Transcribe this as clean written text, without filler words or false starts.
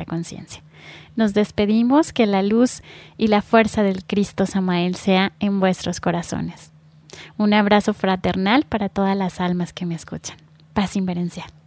conciencia. Nos despedimos, que la luz y la fuerza del Cristo Samael sea en vuestros corazones. Un abrazo fraternal para todas las almas que me escuchan. Paz inverencial.